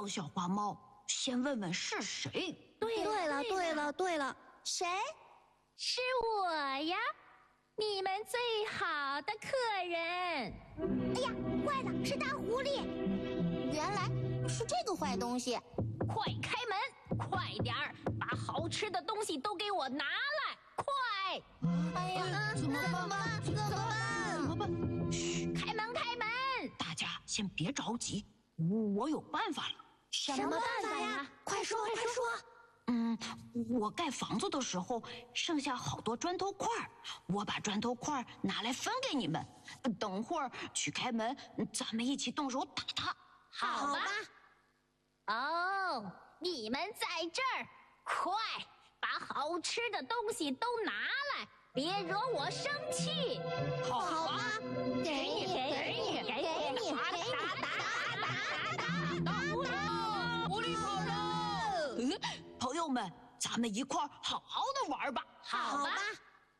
道，小花猫，先问问是谁。 对了，谁？ 是我呀，你们最好的客人。 哎呀，坏了，是大狐狸！原来是这个坏东西。 快开门，快点儿，把好吃的东西都给我拿来，快！ 哎呀，怎么办？ 嘘， 开门！ 大家先别着急，我有办法了。 什么办法呀？快说！ 我盖房子的时候剩下好多砖头块，我把砖头块拿来分给你们。等会儿去开门，咱们一起动手打它。 好吧。哦，你们在这儿，快把好吃的东西都拿来，别惹我生气。 好吧， 给你！ 狐狸跑了！朋友们，咱们一块儿好好的玩吧。 好吧。